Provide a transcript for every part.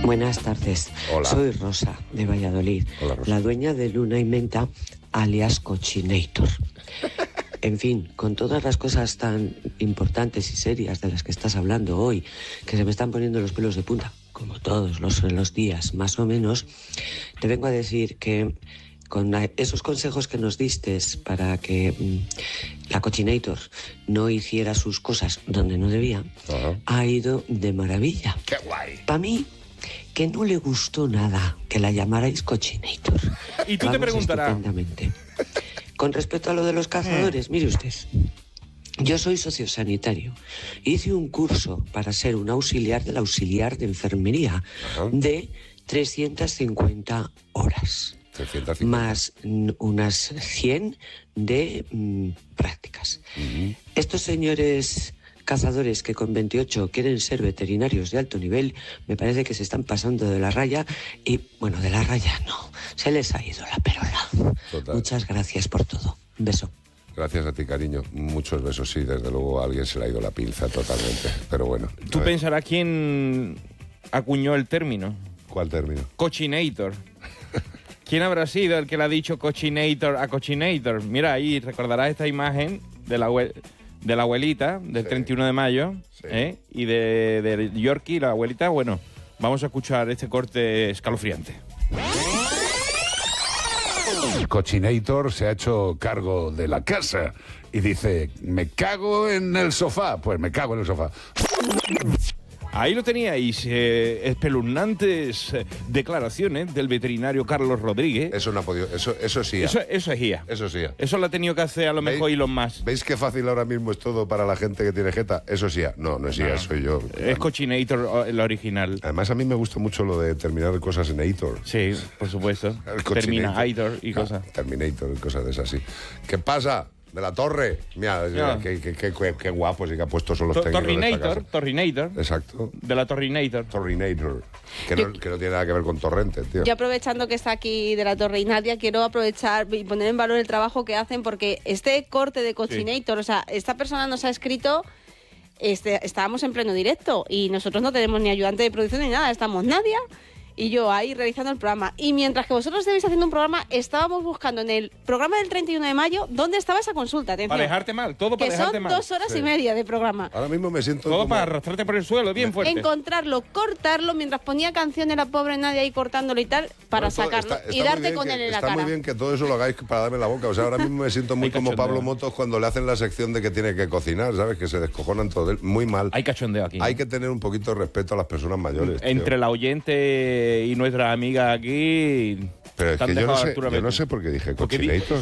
Buenas tardes. Hola. Soy Rosa, de Valladolid. Hola, Rosa. La dueña de Luna y Menta, alias Cochinator. En fin, con todas las cosas tan importantes y serias de las que estás hablando hoy, que se me están poniendo los pelos de punta, como todos los días, más o menos, te vengo a decir que con esos consejos que nos diste para que la Cochinator no hiciera sus cosas donde no debía, ha ido de maravilla. ¡Qué guay! Para mí, que no le gustó nada que la llamarais Cochinator. Y tú te preguntarás. Estupendamente. Con respecto a lo de los cazadores, mire usted, yo soy sociosanitario. Hice un curso para ser un auxiliar del auxiliar de enfermería de 350 horas. 350. Más unas 100 de prácticas. Estos señores cazadores que con 28 quieren ser veterinarios de alto nivel, me parece que se están pasando de la raya y, bueno, de la raya no, se les ha ido la perola. Total. Muchas gracias por todo. Un beso. Gracias a ti, cariño. Muchos besos, sí. Desde luego a alguien se le ha ido la pinza totalmente. Pero bueno. Tú pensarás quién acuñó el término. ¿Cuál término? Cochinator. ¿Quién habrá sido el que le ha dicho Cochinator a Cochinator? Mira, ahí recordarás esta imagen de la abuelita del 31 de mayo, y de Yorkie, la abuelita. Bueno, vamos a escuchar este corte escalofriante. Cochinator se ha hecho cargo de la casa y dice, me cago en el sofá. Pues me cago en el sofá. Ahí lo teníais, espeluznantes declaraciones del veterinario Carlos Rodríguez. Eso no ha podido. Eso sí. Eso es IA. Eso sí. Eso lo ha tenido que hacer a lo mejor Elon Musk. ¿Veis qué fácil ahora mismo es todo para la gente que tiene jeta? Eso sí. No, no es IA, soy yo. Es Cochinator el original. Además, a mí me gusta mucho lo de terminar cosas en Aitor. Sí, por supuesto. Terminator y cosas. Terminator y cosas de esas, sí. ¿Qué pasa? De la torre. Mira, qué guapos y qué puestos son los técnicos de esta casa. Torrinator. Exacto. De la Torrinator. Torrinator. Que no tiene nada que ver con torrente, tío. Yo, aprovechando que está aquí de la Torre y Nadia, quiero aprovechar y poner en valor el trabajo que hacen, porque este corte de Cochinator, o sea, esta persona nos ha escrito, estábamos en pleno directo y nosotros no tenemos ni ayudante de producción ni nada, estamos Nadia y yo ahí realizando el programa. Y mientras que vosotros estáis haciendo un programa, estábamos buscando en el programa del 31 de mayo dónde estaba esa consulta. Atención, para dejarte mal, todo para dejarte mal. Que son 2 horas y media de programa. Ahora mismo me siento todo para arrastrarte por el suelo, bien fuerte. Encontrarlo, cortarlo, mientras ponía canciones la pobre Nadia ahí cortándolo y tal, para sacarlo y darte con él en la cara. Está muy bien que todo eso lo hagáis para darme la boca. O sea, ahora mismo me siento muy como Pablo Motos cuando le hacen la sección de que tiene que cocinar, ¿sabes? Que se descojonan todo. Muy mal. Hay cachondeo aquí. Hay que tener un poquito de respeto a las personas mayores. Entre la oyente y nuestra amiga aquí. Pero es que yo no sé por qué dije Cochinator.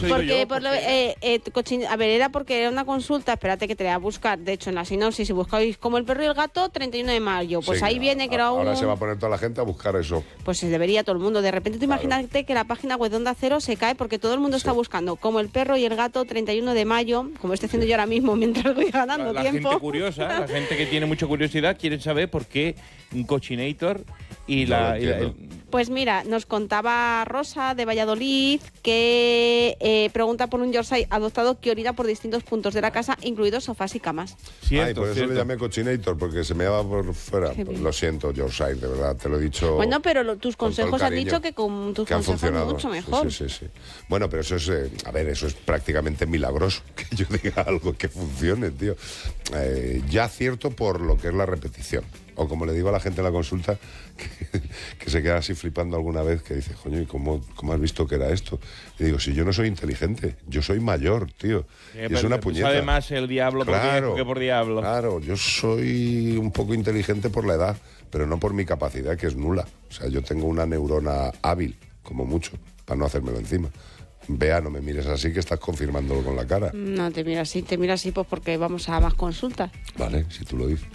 A ver, era porque era una consulta, espérate que te la voy a buscar. De hecho, en la sinopsis, si buscáis como el perro y el gato, 31 de mayo. Pues sí, ahí viene que era un... Ahora se va a poner toda la gente a buscar eso. Pues se debería todo el mundo. De repente tú imagínate que la página web de Onda Cero se cae porque todo el mundo está buscando como el perro y el gato 31 de mayo, como estoy haciendo yo ahora mismo mientras voy ganando la tiempo. Gente curiosa, la gente que tiene mucha curiosidad quiere saber por qué un Cochinator y Pues mira, nos contaba Rosa de Valladolid que pregunta por un Yorkshire adoptado que orina por distintos puntos de la casa, incluidos sofás y camas. Por eso le llamé Cochinator, porque se me daba por fuera. Lo siento, Yorkshire, de verdad, te lo he dicho. Bueno, pero tus consejos han dicho que con tus consejos es mucho mejor. Sí. Bueno, pero eso es, eso es prácticamente milagroso, que yo diga algo que funcione, tío. Ya cierto por lo que es la repetición. O como le digo a la gente en la consulta, que se queda así flipando alguna vez, que dice, coño, ¿y cómo has visto que era esto? Y digo, si yo no soy inteligente, yo soy mayor, tío. Y es una puñeta. Sabe más el diablo que por diablo. Claro, yo soy un poco inteligente por la edad, pero no por mi capacidad, que es nula. O sea, yo tengo una neurona hábil, como mucho, para no hacérmelo encima. Vea, no me mires así, que estás confirmándolo con la cara. No, te miro así pues porque vamos a más consultas. Vale, si tú lo dices.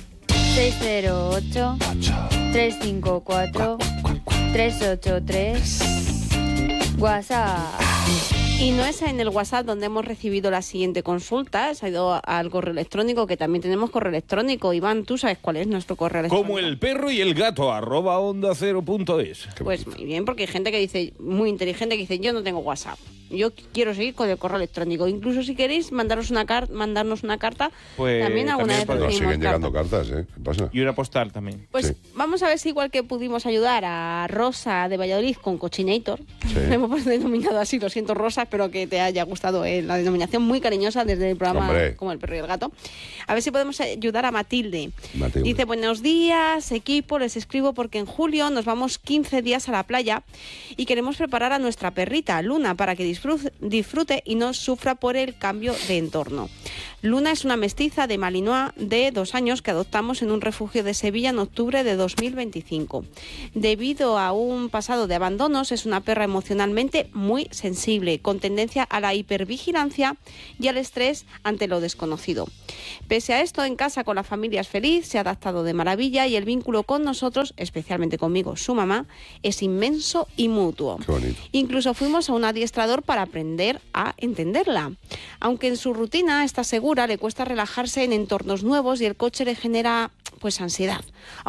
608-354-383 WhatsApp. Y no es en el WhatsApp donde hemos recibido la siguiente consulta, se ha ido al correo electrónico, que también tenemos correo electrónico. Iván, ¿tú sabes cuál es nuestro correo electrónico? Como el perro y el gato, @ondacero.es. Pues muy bien, porque hay gente que dice, muy inteligente, que dice, yo no tengo WhatsApp. yo quiero seguir con el correo electrónico. Incluso si queréis mandarnos una carta, Pues, también alguna vez Nos recibimos siguen llegando cartas. cartas, ¿eh? ¿Qué pasa? Y una postal también. Pues Sí. vamos a ver si igual que pudimos ayudar a Rosa de Valladolid con Cochinator, le hemos denominado así, lo siento Rosa, espero que te haya gustado la denominación muy cariñosa desde el programa Hombre. Como el perro y el gato. A ver si podemos ayudar a Matilde. Matilde. Dice, buenos días equipo, les escribo porque en julio nos vamos 15 días a la playa y queremos preparar a nuestra perrita Luna para que disfrute y no sufra por el cambio de entorno. Luna es una mestiza de Malinois de 2 años que adoptamos en un refugio de Sevilla en octubre de 2025. Debido a un pasado de abandonos, es una perra emocionalmente muy sensible, con tendencia a la hipervigilancia y al estrés ante lo desconocido. Pese a esto, en casa con la familia es feliz, se ha adaptado de maravilla y el vínculo con nosotros, especialmente conmigo, su mamá, es inmenso y mutuo. Qué bonito. Incluso fuimos a un adiestrador para aprender a entenderla. Aunque en su rutina está segura, le cuesta relajarse en entornos nuevos y el coche le genera pues ansiedad,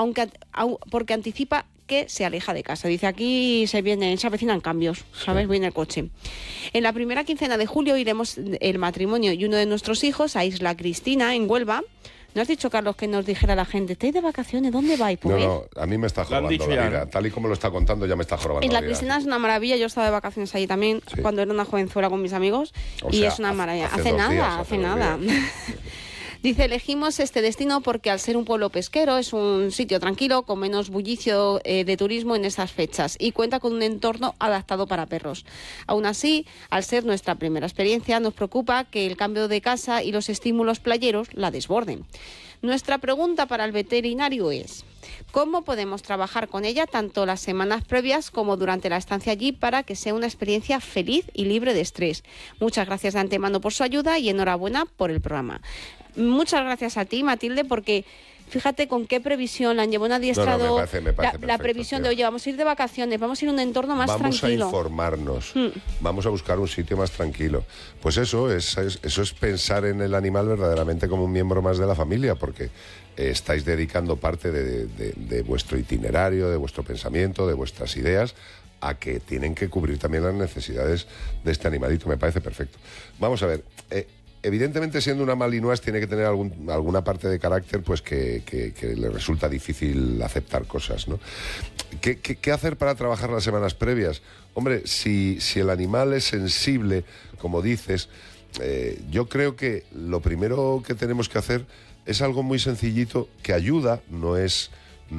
porque anticipa que se aleja de casa. Dice, aquí se avecinan cambios, ¿sabes? Viene el coche. En la primera quincena de julio iremos el matrimonio y uno de nuestros hijos a Isla Cristina, en Huelva. ¿No has dicho, Carlos, que nos dijera la gente, ¿estáis de vacaciones? ¿Dónde vais? Pues No, a mí me está Lo han jorobando dicho la ya, vida. ¿no? Tal y como lo está contando, ya me está jorobando Isla la vida. Cristina es una maravilla. Yo estaba de vacaciones allí también Sí. cuando era una jovenzuela con mis amigos O y sea, es una maravilla. hace Hace 2 días, nada, hace hace 2 nada. días. Dice, elegimos este destino porque al ser un pueblo pesquero es un sitio tranquilo, con menos bullicio de turismo en estas fechas y cuenta con un entorno adaptado para perros. Aún así, al ser nuestra primera experiencia, nos preocupa que el cambio de casa y los estímulos playeros la desborden. Nuestra pregunta para el veterinario es, ¿cómo podemos trabajar con ella tanto las semanas previas como durante la estancia allí para que sea una experiencia feliz y libre de estrés? Muchas gracias de antemano por su ayuda y enhorabuena por el programa. Muchas gracias a ti, Matilde, porque fíjate con qué previsión la han llevado un adiestrado. me parece la perfecto, previsión tío. de, oye, vamos a ir de vacaciones, vamos a ir a un entorno más Vamos tranquilo. a informarnos, vamos a buscar un sitio más tranquilo. Pues eso es pensar en el animal verdaderamente como un miembro más de la familia, porque estáis dedicando parte de vuestro itinerario, de vuestro pensamiento, de vuestras ideas, a que tienen que cubrir también las necesidades de este animalito. Me parece perfecto. Vamos a ver, evidentemente siendo una Malinois tiene que tener alguna parte de carácter pues que le resulta difícil aceptar cosas, ¿no? ¿Qué hacer para trabajar las semanas previas? Hombre, si el animal es sensible, como dices, yo creo que lo primero que tenemos que hacer es algo muy sencillito que ayuda, no es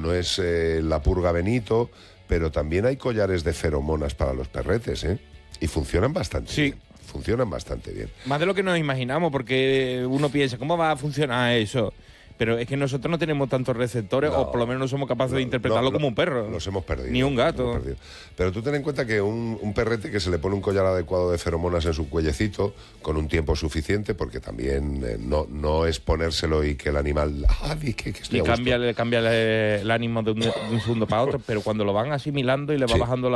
la purga Benito, pero también hay collares de feromonas para los perretes, ¿eh? Y funcionan bastante Sí. bien. Funcionan bastante bien. Más de lo que nos imaginamos, porque uno piensa, ¿cómo va a funcionar eso? Pero es que nosotros no tenemos tantos receptores, No, o por lo menos no somos capaces de interpretarlo no, como un perro. Los hemos perdido. Ni un los gato. hemos perdido. Pero tú ten en cuenta que un perrete que se le pone un collar adecuado de feromonas en su cuellecito, con un tiempo suficiente, porque también no es ponérselo y que el animal... que estoy Y a gusto. cambia el ánimo de un segundo para otro, pero cuando lo van asimilando y le va Sí. bajando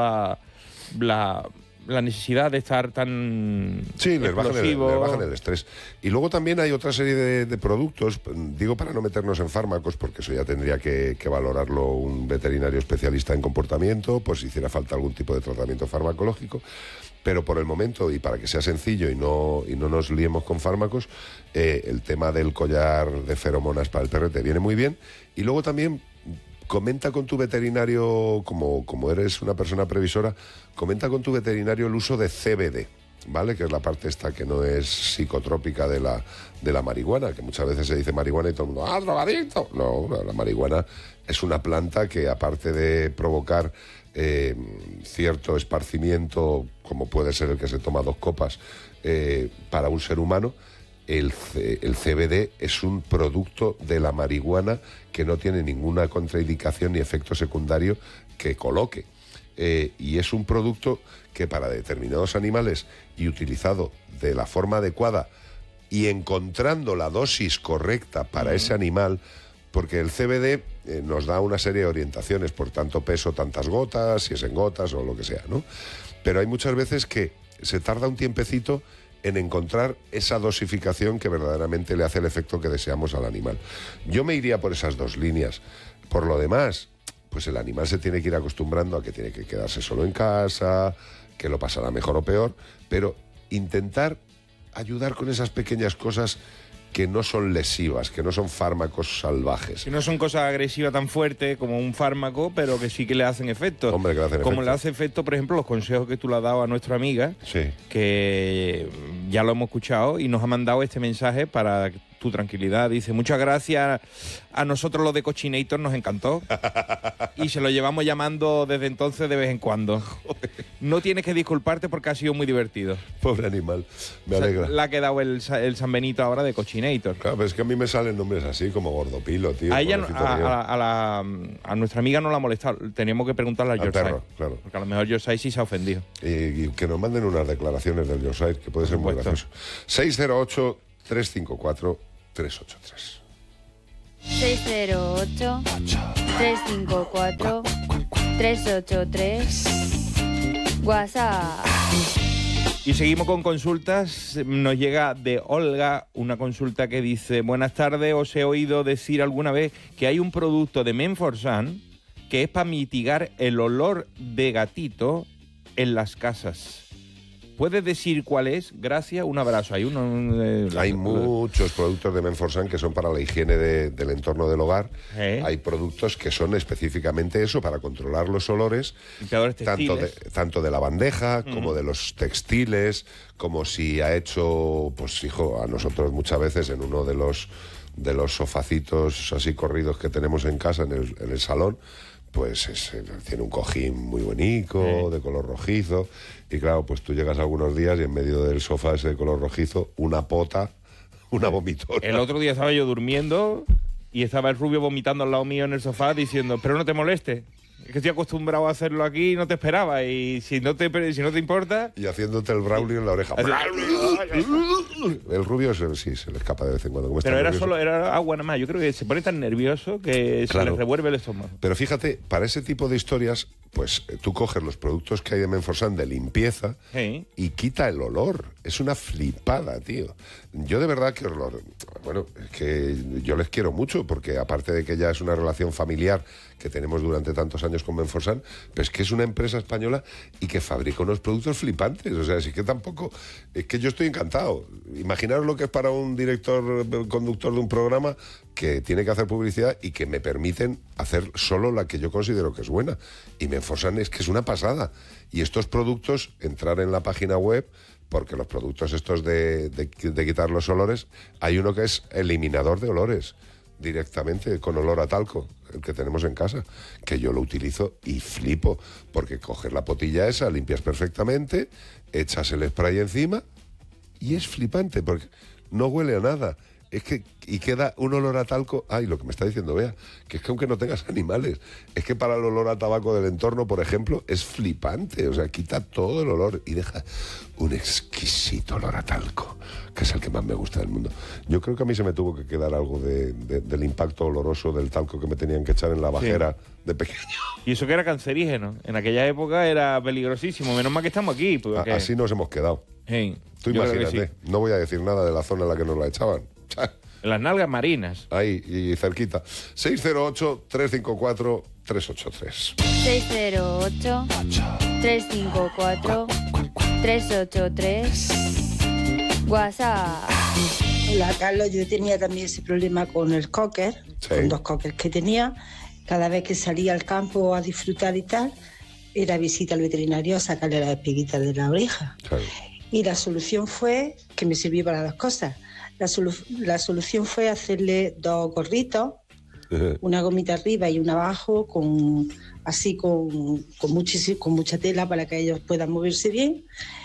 la necesidad de estar tan Sí, les bajan explosivo. el estrés. Y luego también hay otra serie de productos, digo para no meternos en fármacos, porque eso ya tendría que valorarlo un veterinario especialista en comportamiento, pues si hiciera falta algún tipo de tratamiento farmacológico. Pero por el momento, y para que sea sencillo y no nos liemos con fármacos, el tema del collar de feromonas para el perrete viene muy bien. Y luego también comenta con tu veterinario, como eres una persona previsora, comenta con tu veterinario el uso de CBD, ¿vale? Que es la parte esta que no es psicotrópica de la marihuana, que muchas veces se dice marihuana y todo el mundo, ¡ah, drogadicto! No, la marihuana es una planta que, aparte de provocar cierto esparcimiento, como puede ser el que se toma 2 copas para un ser humano, el CBD es un producto de la marihuana que no tiene ninguna contraindicación ni efecto secundario que coloque. Y es un producto que para determinados animales, y utilizado de la forma adecuada y encontrando la dosis correcta para ese animal, porque el CBD nos da una serie de orientaciones, por tanto peso, tantas gotas, si es en gotas o lo que sea, ¿no? Pero hay muchas veces que se tarda un tiempecito en encontrar esa dosificación que verdaderamente le hace el efecto que deseamos al animal. Yo me iría por esas 2 líneas. Por lo demás, pues el animal se tiene que ir acostumbrando a que tiene que quedarse solo en casa, que lo pasará mejor o peor, pero intentar ayudar con esas pequeñas cosas que no son lesivas, que no son fármacos salvajes. Que no son cosas agresivas tan fuertes como un fármaco, pero que sí que le hacen efecto. Hombre, que le hacen como efecto. le hace efecto, por ejemplo, los consejos que tú le has dado a nuestra amiga, Sí. que ya lo hemos escuchado y nos ha mandado este mensaje para tu tranquilidad. Dice, muchas gracias, a nosotros lo de Cochinator nos encantó y se lo llevamos llamando desde entonces de vez en cuando. No tienes que disculparte porque ha sido muy divertido. Pobre animal, me alegra. Le ha quedado el San Benito ahora de Cochinator. Claro, pero es que a mí me salen nombres así, como Gordopilo, tío. A ella, pobrecito mío. a nuestra amiga no la ha molestado. Teníamos que preguntarle al Al Yorkshire. perro, claro. Porque a lo mejor Yorkshire sí se ha ofendido. Y que nos manden unas declaraciones del Yorkshire, que puede ser muy supuesto. gracioso. 608-354-383. 608-354-383. WhatsApp. Y seguimos con consultas. Nos llega de Olga una consulta que dice: buenas tardes, os he oído decir alguna vez que hay un producto de Menforsan que es para mitigar el olor de gatito en las casas. ¿Puedes decir cuál es? Gracias, un abrazo. Hay Hay muchos productos de Menforsan que son para la higiene del entorno del hogar. Hay productos que son específicamente eso, para controlar los olores, limpiadores textiles. tanto de la bandeja como de los textiles, como si ha hecho, pues hijo, a nosotros muchas veces en uno de los sofacitos así corridos que tenemos en casa, en el salón, pues tiene un cojín muy bonito, de color rojizo, y claro, pues tú llegas algunos días y en medio del sofá ese de color rojizo, una pota, una vomitora. El otro día estaba yo durmiendo y estaba el rubio vomitando al lado mío en el sofá diciendo, pero no te moleste, es que estoy acostumbrado a hacerlo aquí y no te esperaba, y si no te importa... Y haciéndote el Braulio en la oreja. El rubio sí, se le escapa de vez en cuando. Como está Pero nervioso. era agua nada más. Yo creo que se pone tan nervioso que se Claro. le revuelve el estómago. Pero fíjate, para ese tipo de historias, pues tú coges los productos que hay de Menforsan de limpieza Sí. y quita el olor. Es una flipada, tío. Yo de verdad que bueno, es que yo les quiero mucho, porque aparte de que ya es una relación familiar que tenemos durante tantos años con Menforsan, pero es que es una empresa española y que fabrica unos productos flipantes. O sea, es que tampoco... Es que yo estoy encantado. Imaginaros lo que es para un conductor de un programa que tiene que hacer publicidad y que me permiten hacer solo la que yo considero que es buena. Y Menforsan es que es una pasada. Y estos productos, entrar en la página web, porque los productos estos de quitar los olores, hay uno que es eliminador de olores, directamente, con olor a talco, el que tenemos en casa, que yo lo utilizo y flipo, porque coges la potilla esa, limpias perfectamente, echas el spray encima y es flipante, porque no huele a nada. Es que, y queda un olor a talco. Ay, lo que me está diciendo Bea, que es que aunque no tengas animales, es que para el olor a tabaco del entorno, por ejemplo, es flipante. O sea, quita todo el olor y deja un exquisito olor a talco, que es el que más me gusta del mundo. Yo creo que a mí se me tuvo que quedar algo del impacto oloroso del talco que me tenían que echar en la bajera de pequeño. Y eso que era cancerígeno. En aquella época era peligrosísimo. Menos mal que estamos aquí. Porque... Así nos hemos quedado. Sí, Tú yo creo que imagínate, sí. no voy a decir nada de la zona en la que nos la echaban. En las nalgas marinas. Ahí, y cerquita. 608-354-383. 608-354-383. WhatsApp. Hola, Carlos. Yo tenía también ese problema con el cocker, Sí. con 2 cockers que tenía. Cada vez que salía al campo a disfrutar y tal, era visita al veterinario a sacarle las espiguitas de la oreja. Claro. Y la solución fue, que me sirvió para 2 cosas, la solución fue hacerle 2 gorritos, una gomita arriba y una abajo, con mucha tela para que ellos puedan moverse bien.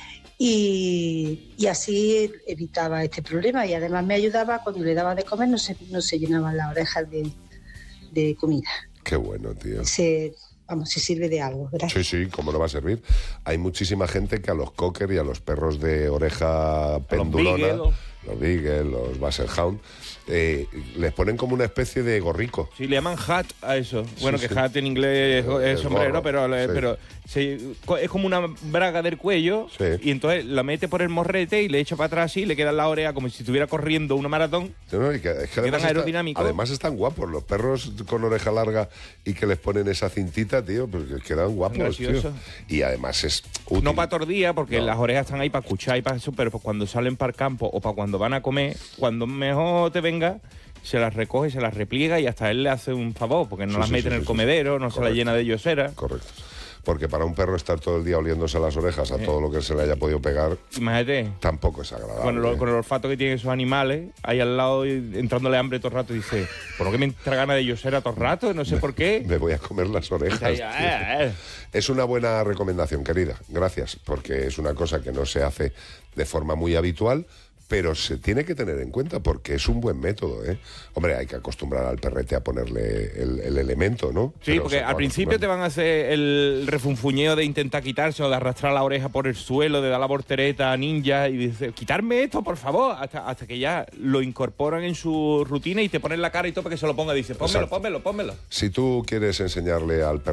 Y así evitaba este problema, y además me ayudaba cuando le daba de comer, no se llenaban las orejas de comida. Qué bueno, tío. Si sirve de algo, gracias. Sí, ¿cómo no va a servir? Hay muchísima gente que a los cocker y a los perros de oreja pendulona, los Beagle, los Basset Hound, les ponen como una especie de gorrico. Sí, le llaman hat a eso. Bueno, Sí, que sí. hat en inglés es sombrero, gorro, pero sí. es como una braga del cuello Sí. y entonces la mete por el morrete y le echa para atrás y le queda en la oreja como si estuviera corriendo una maratón. ¿No? Y es que Quedan aerodinámicos. además están guapos. Los perros con oreja larga y que les ponen esa cintita, tío, pues que quedan guapos, tío. Gracioso. Y además es útil. No para tordía, porque No. las orejas están ahí para escuchar y para eso, pero pues cuando salen para el campo o para cuando van a comer, cuando mejor te venga, se las recoge, se las repliega y hasta él le hace un favor, porque no Sí, las sí, mete sí, en el sí, sí. comedero, no se la Correcto. llena de yosera. Correcto. Porque para un perro estar todo el día oliéndose las orejas a todo lo que se le haya podido pegar, Imagínate, tampoco es agradable. con el olfato que tienen esos animales, ahí al lado y entrándole hambre todo el rato, y dice, ¿por qué me entra gana de yosera todo el rato? No sé por qué. Me voy a comer las orejas. Ahí, tío. eh. Es una buena recomendación, querida. Gracias, porque es una cosa que no se hace de forma muy habitual, pero se tiene que tener en cuenta porque es un buen método, ¿eh? Hombre, hay que acostumbrar al perrete a ponerle el elemento, ¿no? Sí, Pero porque se va al principio te acostumbrando. van a hacer el refunfuñeo de intentar quitarse o de arrastrar la oreja por el suelo, de dar la voltereta ninja y dice, quitarme esto, por favor, hasta que ya lo incorporan en su rutina y te ponen la cara y todo para que se lo ponga. Dice, pónmelo, Exacto. pónmelo. Si tú quieres enseñarle al perrete